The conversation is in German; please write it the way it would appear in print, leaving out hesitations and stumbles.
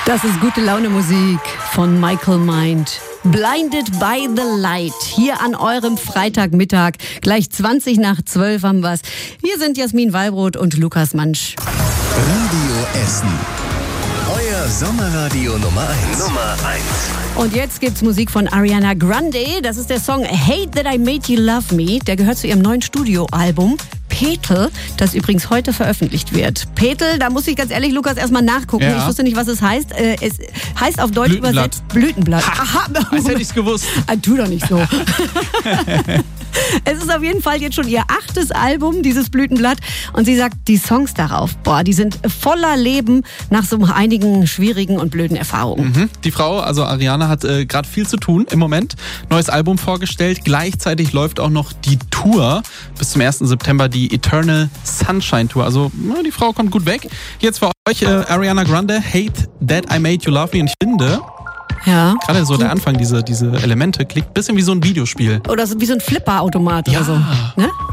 Das ist gute Laune Musik von Michael Mind. Blinded by the Light. Hier an eurem Freitagmittag. Gleich 11:20 haben wir's. Hier sind Jasmin Wallbrot und Lukas Mansch. Radio Essen. Euer Sommerradio Nummer 1. Und jetzt gibt's Musik von Ariana Grande. Das ist der Song Hate That I Made You Love Me. Der gehört zu ihrem neuen Studioalbum Petal, das übrigens heute veröffentlicht wird. Petal, da muss ich ganz ehrlich, Lukas, erstmal nachgucken. Ja. Ich wusste nicht, was es heißt. Es heißt auf Deutsch Blütenblatt. übersetzt Blütenblatt. Aha, Als hätte ich's gewusst. Tu doch nicht so. Es ist auf jeden Fall jetzt schon ihr 8. Album, dieses Blütenblatt. Und sie sagt, die Songs darauf, die sind voller Leben nach so einigen schwierigen und blöden Erfahrungen. Die Frau, also Ariana, hat gerade viel zu tun im Moment. Neues Album vorgestellt. Gleichzeitig läuft auch noch die Tour bis zum 1. September, die Eternal Sunshine Tour. Also die Frau kommt gut weg. Jetzt für euch Ariana Grande, Hate That I Made You Love Me. Und ich finde, Ja. gerade so der Anfang, diese Elemente, klingt ein bisschen wie so ein Videospiel. Oder so wie so ein Flipper-Automat oder so. Ne?